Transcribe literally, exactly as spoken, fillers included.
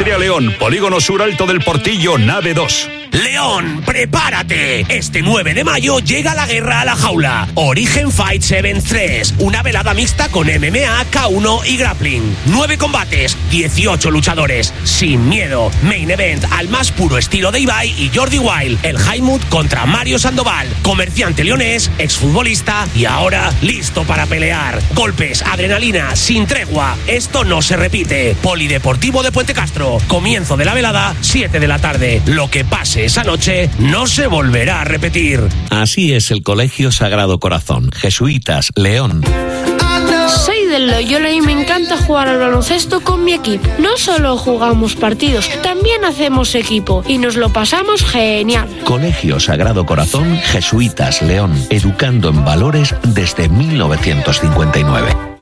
Feria León, Polígono Sur Alto del Portillo, nave dos. León, prepárate. Este nueve de mayo llega la guerra a la jaula. Origen Fight siete tres, una velada mixta con M M A, K uno y grappling. Nueve combates, dieciocho luchadores, sin miedo. Main event al más puro estilo de Ibai y Jordi Wild. El Haimut contra Mario Sandoval, comerciante leonés, exfutbolista y ahora listo para pelear. Golpes, adrenalina, sin tregua. Esto no se repite. Polideportivo de Puente Castro. Comienzo de la velada, siete de la tarde. Lo que pase esa noche no se volverá a repetir. Así es el Colegio Sagrado Corazón, Jesuitas, León. Soy del Loyola y me encanta jugar al baloncesto con mi equipo. No solo jugamos partidos, también hacemos equipo y nos lo pasamos genial. Colegio Sagrado Corazón, Jesuitas, León, educando en valores desde mil novecientos cincuenta y nueve.